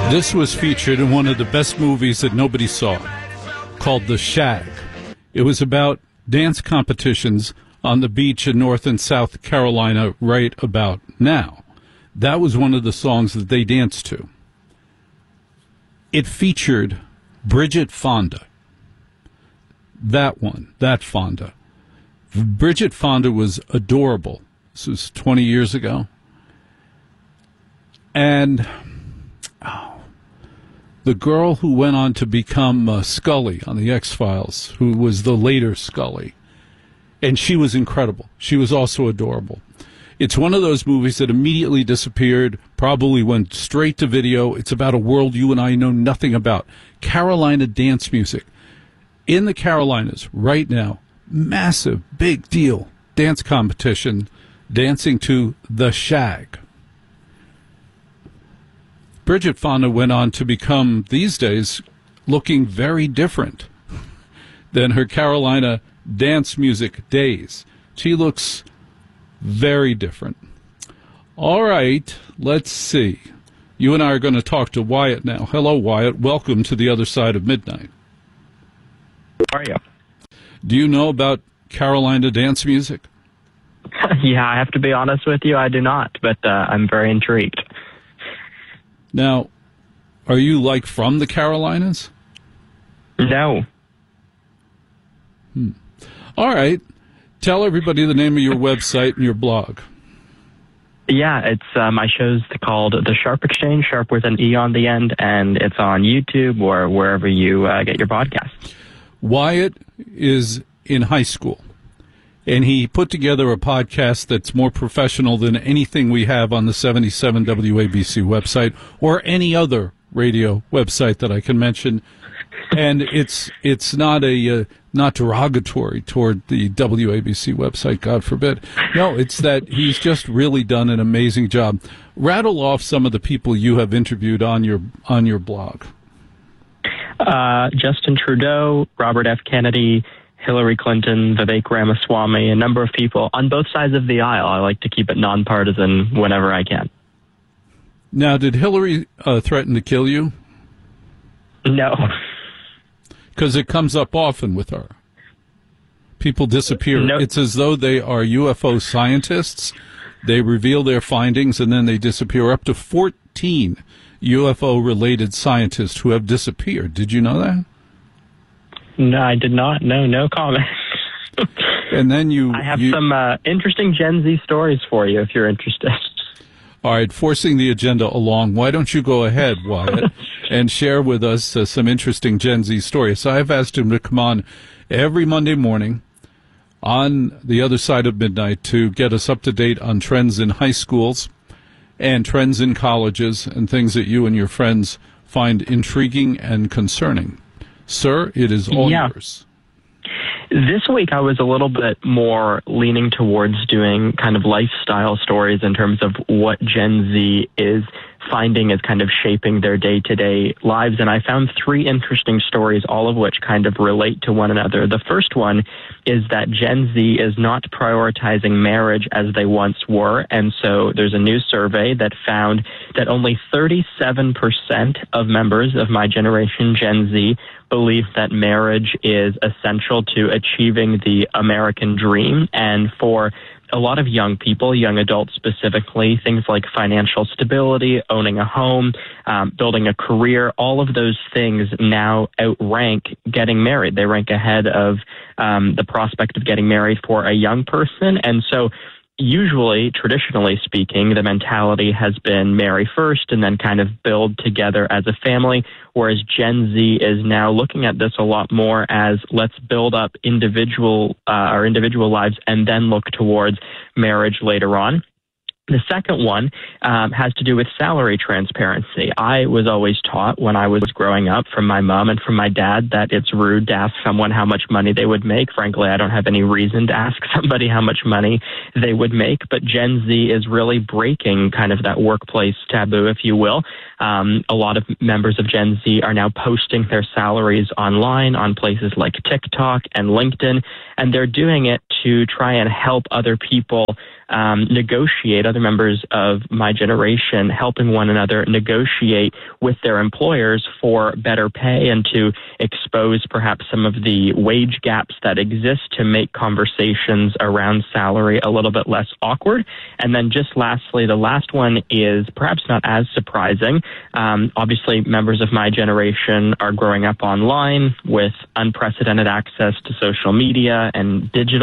This was featured in one of the best movies that nobody saw, called The Shag. It was about dance competitions on the beach in North and South Carolina right about now. That was one of the songs that they danced to. It featured Bridget Fonda. That Fonda. Bridget Fonda was adorable. This was 20 years ago. And the girl who went on to become Scully on the X-Files, who was the later Scully, and she was incredible. She was also adorable. It's one of those movies that immediately disappeared, probably went straight to video. It's about a world you and I know nothing about. Carolina dance music. In the Carolinas, right now, massive, big deal dance competition, dancing to The Shag. Bridget Fonda went on to become, these days, looking very different than her Carolina dance music days. She looks very different. All right, let's see. You and I are going to talk to Wyatt now. Hello, Wyatt. Welcome to The Other Side of Midnight. How are you? Do you know about Carolina dance music? Yeah, I have to be honest with you, I do not, but I'm very intrigued. Now, are you, from the Carolinas? No. All right. Tell everybody the name of your website and your blog. Yeah, it's my show's called The Sharp Exchange, Sharp with an E on the end, and it's on YouTube or wherever you get your podcasts. Wyatt is in high school, and he put together a podcast that's more professional than anything we have on the 77 WABC website or any other radio website that I can mention. And it's not not derogatory toward the WABC website, God forbid. No, it's that he's just really done an amazing job. Rattle off some of the people you have interviewed on your blog. Justin Trudeau, Robert F. Kennedy, Hillary Clinton, Vivek Ramaswamy, a number of people on both sides of the aisle. I like to keep it nonpartisan whenever I can. Now, did Hillary threaten to kill you? No. Because it comes up often with her. People disappear. No. It's as though they are UFO scientists. They reveal their findings and then they disappear. Up to 14 UFO-related scientists who have disappeared. Did you know that? No, I did not. No comment. And then I have some interesting Gen Z stories for you if you're interested. All right, forcing the agenda along. Why don't you go ahead, Wyatt, and share with us some interesting Gen Z stories? So I've asked him to come on every Monday morning on The Other Side of Midnight to get us up to date on trends in high schools and trends in colleges and things that you and your friends find intriguing and concerning. Sir, it is all yours. This week I was a little bit more leaning towards doing kind of lifestyle stories in terms of what Gen Z is finding is kind of shaping their day-to-day lives. And I found 3 interesting stories, all of which kind of relate to one another. The first one is that Gen Z is not prioritizing marriage as they once were. And so there's a new survey that found that only 37% of members of my generation, Gen Z, believe that marriage is essential to achieving the American dream. And for a lot of young people, young adults specifically, things like financial stability, owning a home, building a career, all of those things now outrank getting married. They rank ahead of the prospect of getting married for a young person. And so usually, traditionally speaking, the mentality has been marry first and then kind of build together as a family, whereas Gen Z is now looking at this a lot more as let's build up our individual lives and then look towards marriage later on. The second one has to do with salary transparency. I was always taught when I was growing up from my mom and from my dad that it's rude to ask someone how much money they would make. Frankly, I don't have any reason to ask somebody how much money they would make, but Gen Z is really breaking kind of that workplace taboo, if you will. A lot of members of Gen Z are now posting their salaries online on places like TikTok and LinkedIn, and they're doing it to try and help other people negotiate, other members of my generation helping one another negotiate with their employers for better pay and to expose perhaps some of the wage gaps that exist to make conversations around salary a little bit less awkward. And then just lastly, the last one is perhaps not as surprising. Obviously, members of my generation are growing up online with unprecedented access to social media and digital